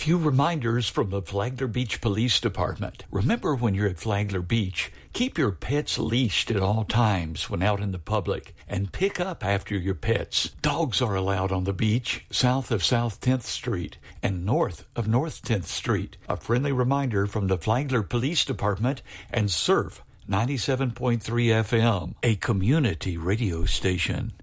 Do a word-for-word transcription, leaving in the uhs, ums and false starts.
few reminders from the Flagler Beach Police Department. Remember, when you're at Flagler Beach, keep your pets leashed at all times when out in the public, and pick up after your pets. Dogs are allowed on the beach south of South tenth Street and north of North tenth Street. A friendly reminder from the Flagler Police Department and Surf ninety-seven point three F M, a community radio station.